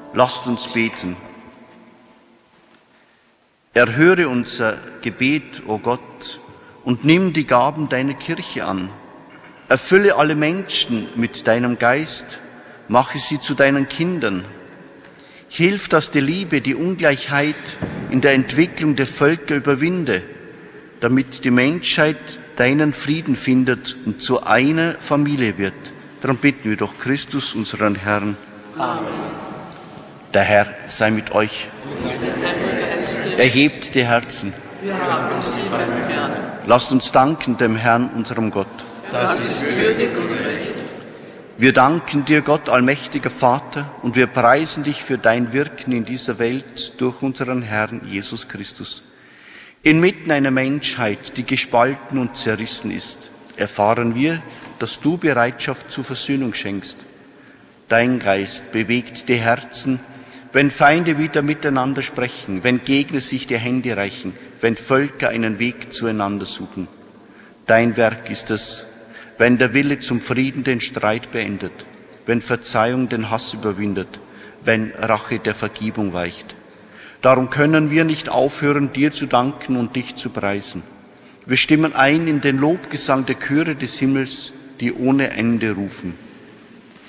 Lasst uns beten. Erhöre unser Gebet, o Gott, und nimm die Gaben deiner Kirche an. Erfülle alle Menschen mit deinem Geist, mache sie zu deinen Kindern. Hilf, dass die Liebe die Ungleichheit in der Entwicklung der Völker überwinde, damit die Menschheit deinen Frieden findet und zu einer Familie wird. Darum bitten wir durch Christus, unseren Herrn. Amen. Der Herr sei mit euch. Erhebt die Herzen. Wir haben sie beim Herrn. Lasst uns danken dem Herrn, unserem Gott. Das ist würdig und recht. Wir danken dir, Gott, allmächtiger Vater, und wir preisen dich für dein Wirken in dieser Welt durch unseren Herrn Jesus Christus. Inmitten einer Menschheit, die gespalten und zerrissen ist, erfahren wir, dass du Bereitschaft zur Versöhnung schenkst. Dein Geist bewegt die Herzen, wenn Feinde wieder miteinander sprechen, wenn Gegner sich die Hände reichen, wenn Völker einen Weg zueinander suchen. Dein Werk ist es, wenn der Wille zum Frieden den Streit beendet, wenn Verzeihung den Hass überwindet, wenn Rache der Vergebung weicht. Darum können wir nicht aufhören, dir zu danken und dich zu preisen. Wir stimmen ein in den Lobgesang der Chöre des Himmels, die ohne Ende rufen.